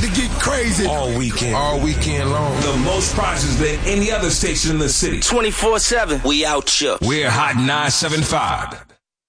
to get crazy. All weekend long. The most prizes than any other station in the city. 24/7. We out here. We're Hot 975.